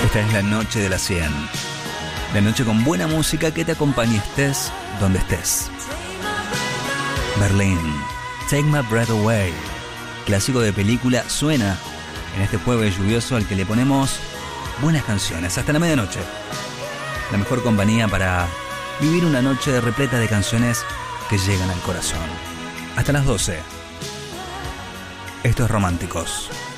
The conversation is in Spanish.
Esta es la noche de la 100. La noche con buena música que te acompañe estés donde estés. Berlín, Take My Breath Away. Clásico de película suena en este jueves lluvioso al que le ponemos buenas canciones hasta la medianoche. La mejor compañía para vivir una noche repleta de canciones que llegan al corazón. Hasta las 12. Esto es Románticos.